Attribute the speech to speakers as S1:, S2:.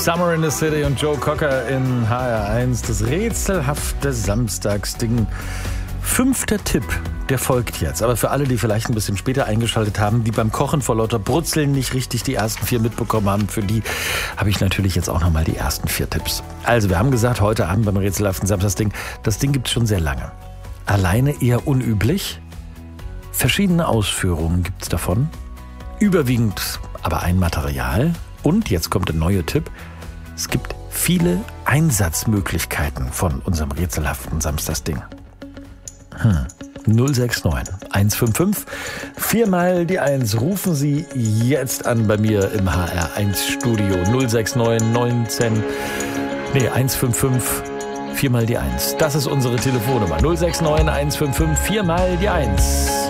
S1: Summer in the City und Joe Cocker in HR1. Das rätselhafte Samstagsding. 5. Tipp, der folgt jetzt. Aber für alle, die vielleicht ein bisschen später eingeschaltet haben, die beim Kochen vor lauter Brutzeln nicht richtig die ersten 4 mitbekommen haben, für die habe ich natürlich jetzt auch nochmal die ersten 4 Tipps. Also, wir haben gesagt, heute Abend beim rätselhaften Samstagsding, das Ding gibt es schon sehr lange. Alleine eher unüblich. Verschiedene Ausführungen gibt es davon. Überwiegend aber ein Material. Und, jetzt kommt der neue Tipp, es gibt viele Einsatzmöglichkeiten von unserem rätselhaften Samstagsding. 069 155 4 mal die 1. Rufen Sie jetzt an bei mir im HR1 Studio. 069 155 4 mal die 1. Das ist unsere Telefonnummer. 069 155 4 mal die 1.